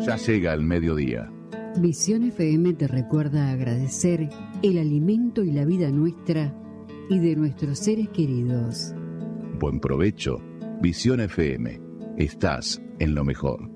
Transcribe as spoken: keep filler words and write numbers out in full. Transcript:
Ya llega el mediodía. Visión F M te recuerda agradecer el alimento y la vida nuestra y de nuestros seres queridos. Buen provecho. Visión F M. Estás en lo mejor.